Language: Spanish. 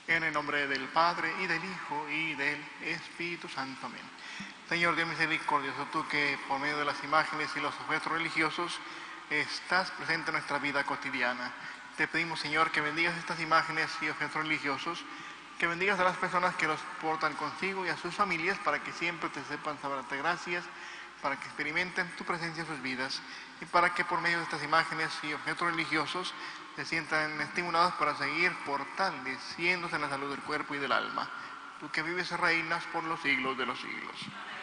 En el nombre del Padre, y del Hijo, y del Espíritu Santo. Amén. Señor Dios misericordioso, tú que por medio de las imágenes y los objetos religiosos estás presente en nuestra vida cotidiana. Te pedimos, Señor, que bendigas estas imágenes y objetos religiosos, que bendigas a las personas que los portan consigo y a sus familias, para que siempre te sepan darte gracias, para que experimenten tu presencia en sus vidas, y para que por medio de estas imágenes y objetos religiosos se sientan estimulados para seguir fortaleciéndose en la salud del cuerpo y del alma. Tú que vives y reinas por los siglos de los siglos.